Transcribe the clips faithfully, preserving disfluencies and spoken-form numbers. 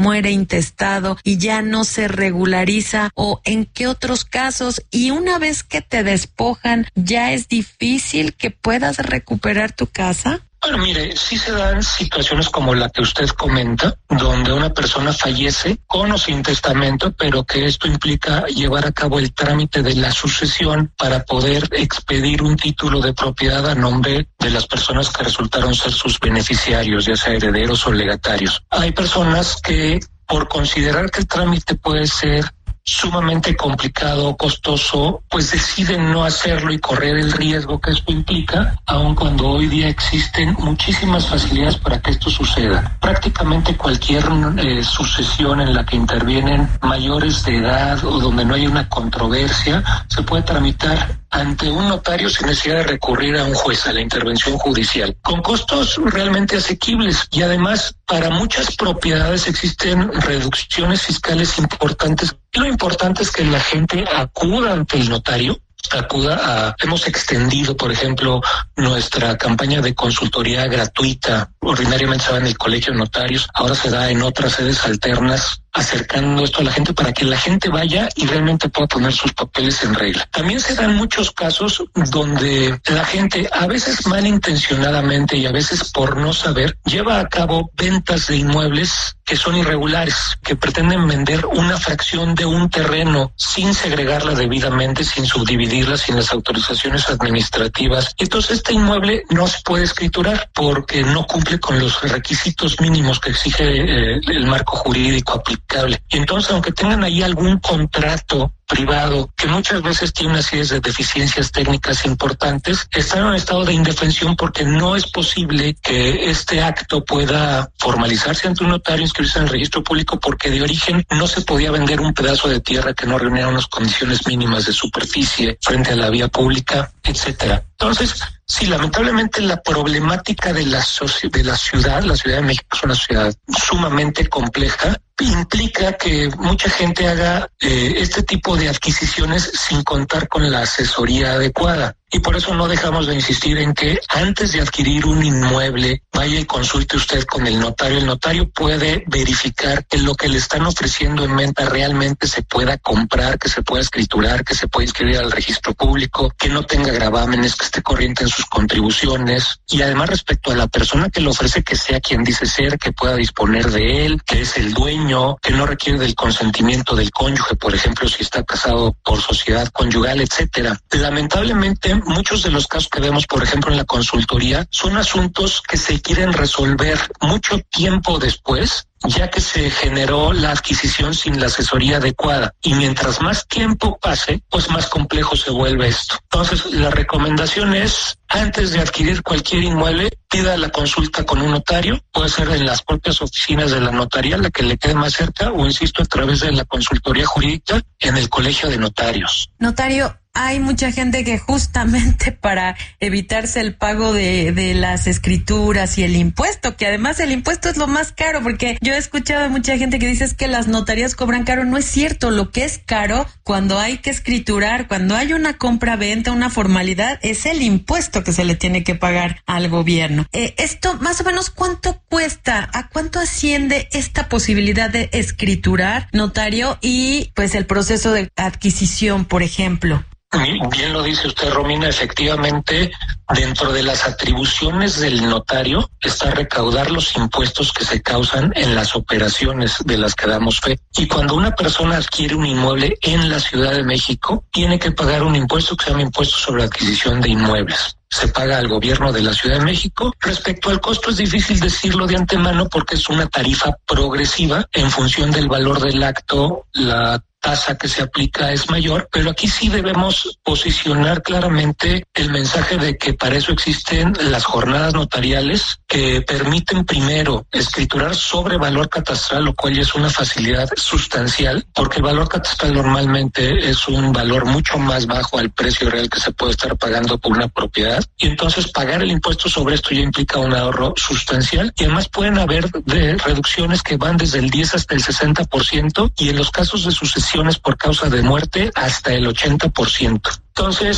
muere intestado y ya no se regulariza, o en qué otros casos, y una vez que te despojan, ya es difícil que puedas recuperar tu casa? Bueno, mire, sí se dan situaciones como la que usted comenta, donde una persona fallece con o sin testamento, pero que esto implica llevar a cabo el trámite de la sucesión para poder expedir un título de propiedad a nombre de las personas que resultaron ser sus beneficiarios, ya sea herederos o legatarios. Hay personas que, por considerar que el trámite puede ser sumamente complicado, costoso, pues deciden no hacerlo y correr el riesgo que esto implica, aun cuando hoy día existen muchísimas facilidades para que esto suceda. Prácticamente cualquier eh, sucesión en la que intervienen mayores de edad o donde no hay una controversia, se puede tramitar ante un notario sin necesidad de recurrir a un juez, a la intervención judicial, con costos realmente asequibles, y además para muchas propiedades existen reducciones fiscales importantes. Lo importante es que la gente acuda ante el notario, acuda a... Hemos extendido, por ejemplo, nuestra campaña de consultoría gratuita. Ordinariamente se da en el Colegio de Notarios, ahora se da en otras sedes alternas, acercando esto a la gente para que la gente vaya y realmente pueda poner sus papeles en regla. También se dan muchos casos donde la gente, a veces malintencionadamente y a veces por no saber, lleva a cabo ventas de inmuebles que son irregulares, que pretenden vender una fracción de un terreno sin segregarla debidamente, sin subdividirla, sin las autorizaciones administrativas. Entonces este inmueble no se puede escriturar porque no cumple con los requisitos mínimos que exige eh, el marco jurídico aplicable. Y entonces, aunque tengan ahí algún contrato privado que muchas veces tiene una serie de deficiencias técnicas importantes, están en un estado de indefensión porque no es posible que este acto pueda formalizarse ante un notario, inscribirse en el registro público, porque de origen no se podía vender un pedazo de tierra que no reuniera unas condiciones mínimas de superficie frente a la vía pública, etcétera. Entonces, sí, lamentablemente la problemática de la, de la ciudad, la Ciudad de México es una ciudad sumamente compleja, implica que mucha gente haga eh, este tipo de adquisiciones sin contar con la asesoría adecuada. Y por eso no dejamos de insistir en que antes de adquirir un inmueble, vaya y consulte usted con el notario. El notario puede verificar que lo que le están ofreciendo en venta realmente se pueda comprar, que se pueda escriturar, que se pueda inscribir al registro público, que no tenga gravámenes, que esté corriente en sus contribuciones. Y además, respecto a la persona que lo ofrece, que sea quien dice ser, que pueda disponer de él, que es el dueño, que no requiere del consentimiento del cónyuge, por ejemplo, si está casado por sociedad conyugal, etcétera. Lamentablemente, muchos de los casos que vemos, por ejemplo, en la consultoría, son asuntos que se quieren resolver mucho tiempo después, ya que se generó la adquisición sin la asesoría adecuada. Y mientras más tiempo pase, pues más complejo se vuelve esto. Entonces, la recomendación es, antes de adquirir cualquier inmueble, pida la consulta con un notario. Puede ser en las propias oficinas de la notaría, la que le quede más cerca, o insisto, a través de la consultoría jurídica en el Colegio de Notarios. Notario, hay mucha gente que justamente para evitarse el pago de, de las escrituras y el impuesto, que además el impuesto es lo más caro, porque yo he escuchado a mucha gente que dice que las notarías cobran caro. No es cierto. Lo que es caro cuando hay que escriturar, cuando hay una compra-venta, una formalidad, es el impuesto que se le tiene que pagar al gobierno. Eh, esto, más o menos, ¿cuánto cuesta? ¿A cuánto asciende esta posibilidad de escriturar, notario, y pues el proceso de adquisición, por ejemplo? Bien lo dice usted, Romina, efectivamente, dentro de las atribuciones del notario está recaudar los impuestos que se causan en las operaciones de las que damos fe. Y cuando una persona adquiere un inmueble en la Ciudad de México, tiene que pagar un impuesto que se llama impuesto sobre la adquisición de inmuebles. Se paga al gobierno de la Ciudad de México. Respecto al costo es difícil decirlo de antemano porque es una tarifa progresiva en función del valor del acto. La tasa que se aplica es mayor, pero aquí sí debemos posicionar claramente el mensaje de que para eso existen las jornadas notariales que permiten primero escriturar sobre valor catastral, lo cual ya es una facilidad sustancial, porque el valor catastral normalmente es un valor mucho más bajo al precio real que se puede estar pagando por una propiedad, y entonces pagar el impuesto sobre esto ya implica un ahorro sustancial, y además pueden haber de reducciones que van desde el diez hasta el sesenta por ciento, y en los casos de sucesión por causa de muerte hasta el ochenta por ciento. Entonces,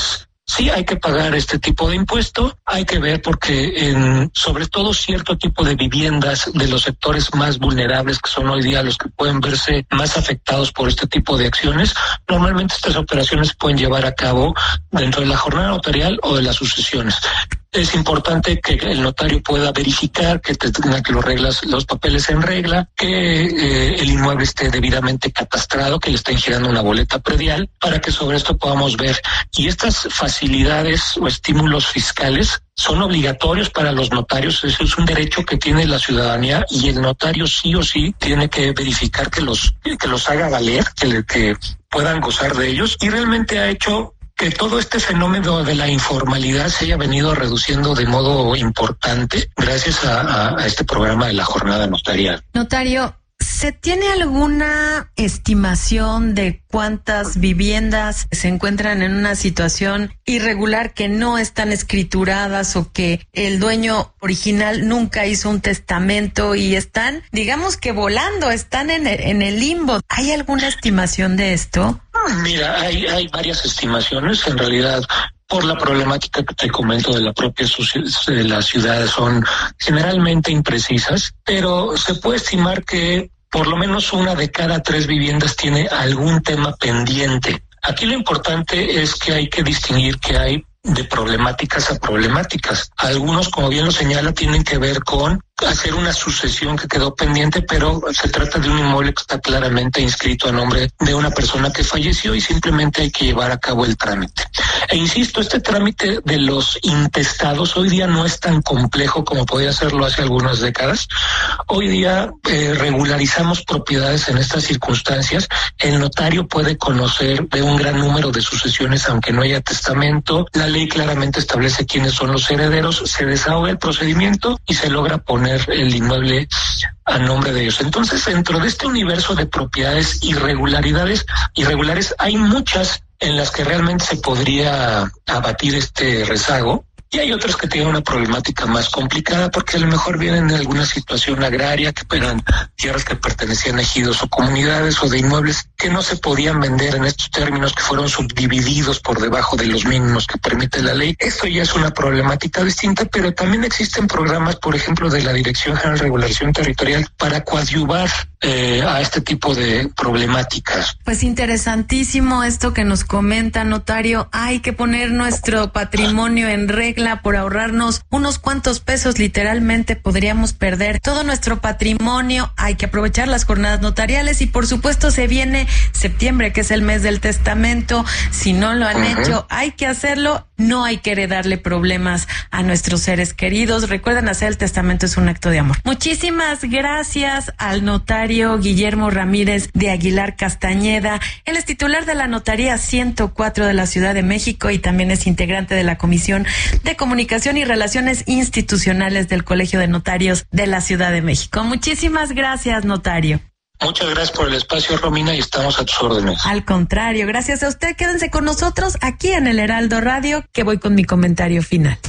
sí hay que pagar este tipo de impuesto, hay que ver porque en sobre todo cierto tipo de viviendas de los sectores más vulnerables, que son hoy día los que pueden verse más afectados por este tipo de acciones, normalmente estas operaciones pueden llevar a cabo dentro de la jornada notarial o de las sucesiones. Es importante que el notario pueda verificar que tenga que los reglas, los papeles en regla, que eh, el inmueble esté debidamente catastrado, que le estén girando una boleta predial, para que sobre esto podamos ver. Y estas facilidades o estímulos fiscales son obligatorios para los notarios. Eso es un derecho que tiene la ciudadanía y el notario sí o sí tiene que verificar que los que los haga valer, que, le, que puedan gozar de ellos, y realmente ha hecho que todo este fenómeno de la informalidad se haya venido reduciendo de modo importante gracias a, a, a este programa de la jornada notarial. Notario, ¿se tiene alguna estimación de cuántas viviendas se encuentran en una situación irregular, que no están escrituradas o que el dueño original nunca hizo un testamento y están, digamos que volando, están en el, en el limbo? ¿Hay alguna estimación de esto? Mira, hay, hay varias estimaciones. En realidad, por la problemática que te comento de la propia de las ciudades, son generalmente imprecisas, pero se puede estimar que por lo menos una de cada tres viviendas tiene algún tema pendiente. Aquí lo importante es que hay que distinguir que hay de problemáticas a problemáticas. Algunos, como bien lo señala, tienen que ver con hacer una sucesión que quedó pendiente, pero se trata de un inmueble que está claramente inscrito a nombre de una persona que falleció y simplemente hay que llevar a cabo el trámite. E insisto, este trámite de los intestados hoy día no es tan complejo como podía serlo hace algunas décadas. Hoy día eh, regularizamos propiedades en estas circunstancias. El notario puede conocer de un gran número de sucesiones aunque no haya testamento. La ley claramente establece quiénes son los herederos, se desahoga el procedimiento y se logra poner el inmueble a nombre de ellos. Entonces, dentro de este universo de propiedades irregularidades, irregulares, hay muchas en las que realmente se podría abatir este rezago. Y hay otras que tienen una problemática más complicada porque a lo mejor vienen de alguna situación agraria, que eran tierras que pertenecían a ejidos o comunidades o de inmuebles que no se podían vender en estos términos, que fueron subdivididos por debajo de los mínimos que permite la ley. Esto ya es una problemática distinta, pero también existen programas, por ejemplo, de la Dirección General de Regulación Territorial para coadyuvar eh, a este tipo de problemáticas. Pues interesantísimo esto que nos comenta, notario. Hay que poner nuestro patrimonio en regla por ahorrarnos unos cuantos pesos. Literalmente podríamos perder todo nuestro patrimonio. Hay que aprovechar las jornadas notariales y por supuesto se viene septiembre, que es el mes del testamento. Si no lo han uh-huh. hecho, hay que hacerlo. No hay que heredarle problemas a nuestros seres queridos. Recuerden, hacer el testamento es un acto de amor. Muchísimas gracias al notario Guillermo Ramírez de Aguilar Castañeda. Él es titular de la Notaría ciento cuatro de la Ciudad de México y también es integrante de la Comisión de Comunicación y Relaciones Institucionales del Colegio de Notarios de la Ciudad de México. Muchísimas gracias, notario. Muchas gracias por el espacio, Romina, y estamos a tus órdenes. Al contrario, gracias a usted. Quédense con nosotros aquí en el Heraldo Radio, que voy con mi comentario final.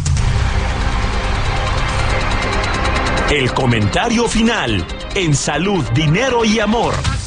El comentario final en Salud, Dinero y Amor.